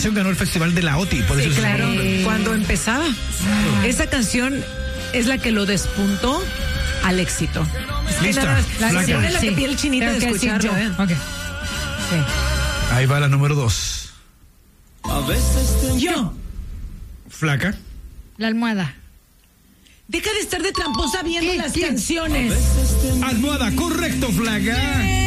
canción ganó el Festival de la OTI, por eso Claro, se cuando empezaba. Esa canción es la que lo despuntó al éxito. Es que Lista, nada más, Flaca. se pone la Sí. piel chinita de Tengo que decir escucharlo. yo. Ok. Sí. Ahí va la número 2. Yo. Flaca. La almohada. Deja de estar de tramposa viendo ¿Qué? las ¿Qué? canciones. Almohada, correcto, Flaca.